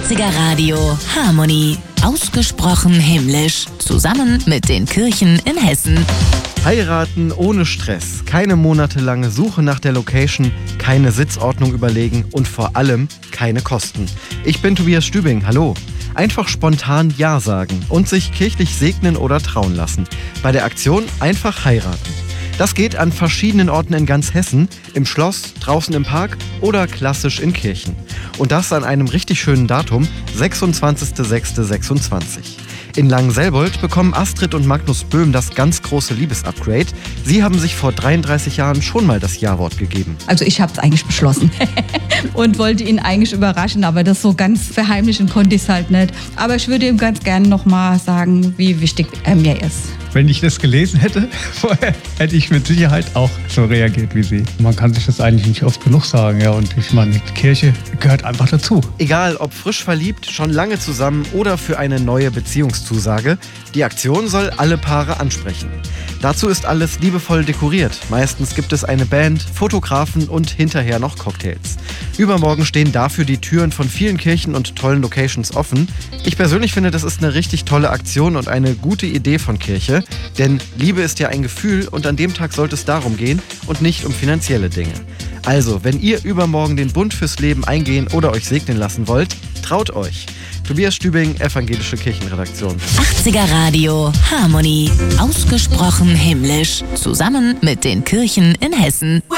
80er Radio Harmonie. Ausgesprochen himmlisch. Zusammen mit den Kirchen in Hessen. Heiraten ohne Stress, keine monatelange Suche nach der Location, keine Sitzordnung überlegen und vor allem keine Kosten. Ich bin Tobias Stübing, hallo. Einfach spontan Ja sagen und sich kirchlich segnen oder trauen lassen. Bei der Aktion einfach heiraten. Das geht an verschiedenen Orten in ganz Hessen, im Schloss, draußen im Park oder klassisch in Kirchen. Und das an einem richtig schönen Datum, 26.06.26. In Langenselbold bekommen Astrid und Magnus Böhm das ganz große Liebesupgrade. Sie haben sich vor 33 Jahren schon mal das Ja-Wort gegeben. Also ich habe es eigentlich beschlossen und wollte ihn eigentlich überraschen, aber das so ganz verheimlichen konnte ich es halt nicht. Aber ich würde ihm ganz gerne nochmal sagen, wie wichtig er mir ist. Wenn ich das gelesen hätte vorher, hätte ich mit Sicherheit auch so reagiert wie Sie. Man kann sich das eigentlich nicht oft genug sagen. Ja, und ich meine, die Kirche gehört einfach dazu. Egal, ob frisch verliebt, schon lange zusammen oder für eine neue Beziehungszusage, die Aktion soll alle Paare ansprechen. Dazu ist alles liebevoll dekoriert. Meistens gibt es eine Band, Fotografen und hinterher noch Cocktails. Übermorgen stehen dafür die Türen von vielen Kirchen und tollen Locations offen. Ich persönlich finde, das ist eine richtig tolle Aktion und eine gute Idee von Kirche. Denn Liebe ist ja ein Gefühl und an dem Tag sollte es darum gehen und nicht um finanzielle Dinge. Also, wenn ihr übermorgen den Bund fürs Leben eingehen oder euch segnen lassen wollt, traut euch. Tobias Stübing, Evangelische Kirchenredaktion. 80er Radio Harmonie. Ausgesprochen himmlisch. Zusammen mit den Kirchen in Hessen.